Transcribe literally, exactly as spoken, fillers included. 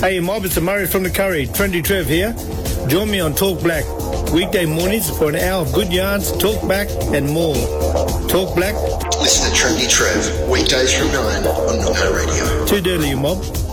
Hey, Mob, it's Murray from the Curry. Trendy Trev here. Join me on Talk Black. Weekday mornings for an hour of good yarns, talk back and more. Talk Black. Listen to Trendy Trev. Weekdays from nine on Nonho Radio. Too dirty, you mob.